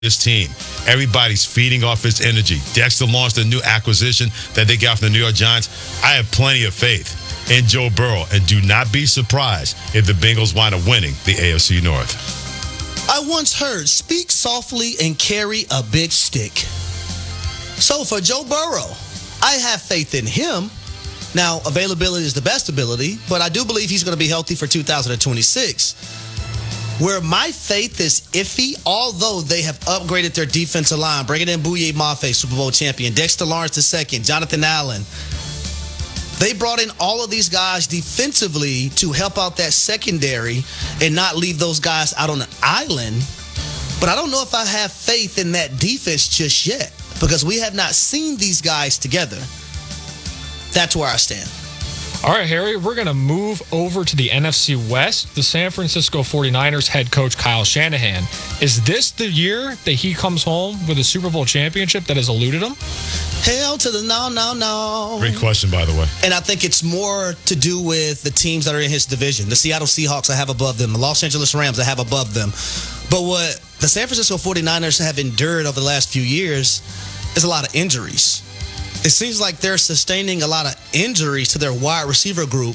this team. Everybody's feeding off his energy. Dexter launched a new acquisition that they got from the New York Giants. I have plenty of faith in Joe Burrow, and do not be surprised if the Bengals wind up winning the AFC North. I once heard, speak softly and carry a big stick. So for Joe Burrow, I have faith in him. Now, availability is the best ability, but I do believe he's going to be healthy for 2026. Where my faith is iffy, although they have upgraded their defensive line, bringing in Bouye Mafe, Super Bowl champion, Dexter Lawrence II, Jonathan Allen. They brought in all of these guys defensively to help out that secondary and not leave those guys out on the island. But I don't know if I have faith in that defense just yet because we have not seen these guys together. That's where I stand. All right, Harry, we're going to move over to the NFC West. The San Francisco 49ers head coach Kyle Shanahan. Is this the year that he comes home with a Super Bowl championship that has eluded him? Hell to the no. Great question, by the way. And I think it's more to do with the teams that are in his division. The Seattle Seahawks I have above them. The Los Angeles Rams I have above them. But what the San Francisco 49ers have endured over the last few years is a lot of injuries. It seems like they're sustaining a lot of injuries to their wide receiver group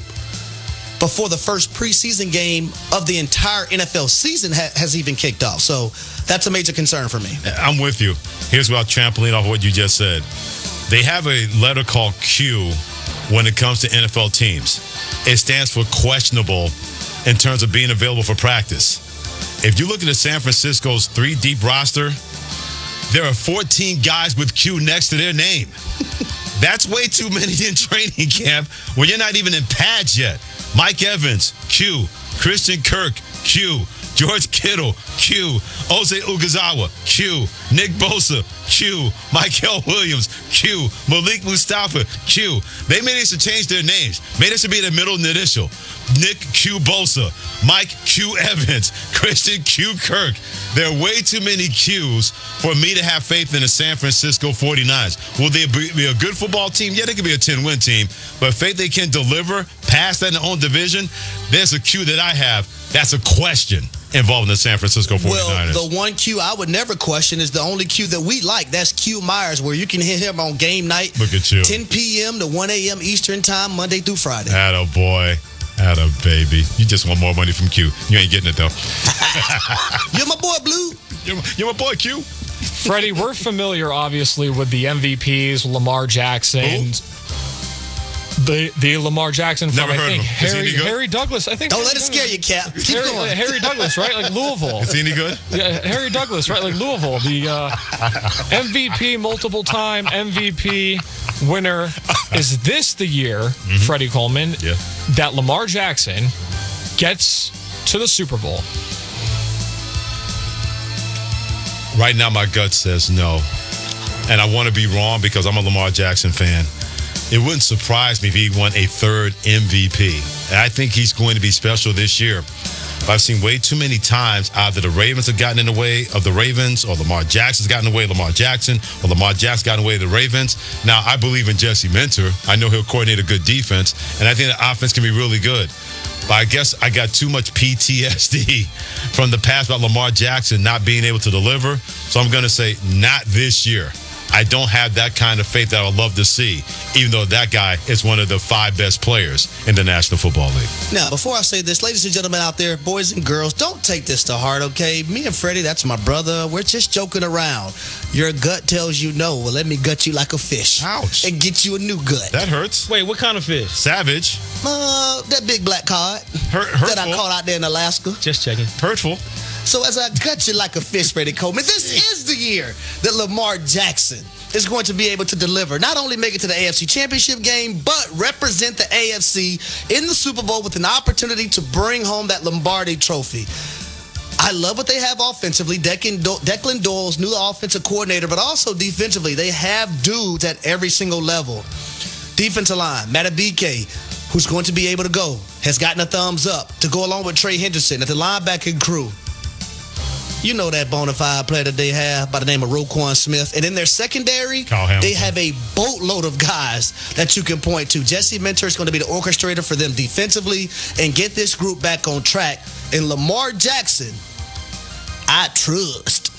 before the first preseason game of the entire NFL season has even kicked off. So that's a major concern for me. I'm with you. Here's what trampoline off what you just said. They have a letter called Q when it comes to NFL teams. It stands for questionable in terms of being available for practice. If you look at the San Francisco's 3-deep roster, there are 14 guys with Q next to their name. That's way too many in training camp when you're not even in pads yet. Mike Evans, Q. Christian Kirk, Q. George Kittle, Q. Ozzie Ogazawa, Q. Nick Bosa, Q. Michael Williams, Q. Malik Mustafa, Q. They may need to change their names. Maybe they should be the middle initial. Nick Q. Bosa, Mike Q. Evans, Christian Q. Kirk. There are way too many Qs for me to have faith in the San Francisco 49ers. Will they be a good football team? Yeah, they could be a 10-win team. But faith they can deliver past that in their own division, there's a Q that I have. That's a question involving the San Francisco 49ers. Well, the one Q I would never question is the only Q that we like. That's Q Myers, where you can hit him on game night. Look at you. 10 p.m. to 1 a.m. Eastern time, Monday through Friday. Atta boy. Atta baby. You just want more money from Q. You ain't getting it, though. You're my boy, Blue. You're my boy, Q. Freddie, we're familiar, obviously, with the MVPs, Lamar Jackson. The Lamar Jackson from, Never heard I think, of him. Harry Douglas. I think. Don't let it scare you, Cap. Keep going. Harry Douglas, right? Like Louisville. Is he any good? Yeah, Harry Douglas, right? Like Louisville. The MVP, multiple-time MVP winner. Is this the year, Freddie Coleman, that Lamar Jackson gets to the Super Bowl? Right now, my gut says no. And I want to be wrong because I'm a Lamar Jackson fan. It wouldn't surprise me if he won a third MVP. And I think he's going to be special this year. But I've seen way too many times either the Ravens have gotten in the way of the Ravens or Lamar Jackson's gotten in the way of Lamar Jackson or Lamar Jackson gotten in the way of the Ravens. Now, I believe in Jesse Minter. I know he'll coordinate a good defense. And I think the offense can be really good. But I guess I got too much PTSD from the past about Lamar Jackson not being able to deliver. So I'm going to say not this year. I don't have that kind of faith that I would love to see, even though that guy is one of the 5 best players in the National Football League. Now, before I say this, ladies and gentlemen out there, boys and girls, don't take this to heart, okay? Me and Freddie, that's my brother. We're just joking around. Your gut tells you no. Well, let me gut you like a fish. Ouch. And get you a new gut. That hurts. Wait, what kind of fish? Savage. That big black cod Hurtful. that I caught out there in Alaska. Just checking. Hurtful. So as I gut you like a fish, Freddie Coleman, this is the year that Lamar Jackson is going to be able to deliver. Not only make it to the AFC Championship game, but represent the AFC in the Super Bowl with an opportunity to bring home that Lombardi trophy. I love what they have offensively. Declan Doyle's new offensive coordinator, but also defensively. They have dudes at every single level. Defensive line, Matabike, who's going to be able to go, has gotten a thumbs up to go along with Trey Henderson at the linebacking crew. You know that bona fide player that they have by the name of Roquan Smith. And in their secondary, they have a boatload of guys that you can point to. Jesse Minter is going to be the orchestrator for them defensively and get this group back on track. And Lamar Jackson, I trust.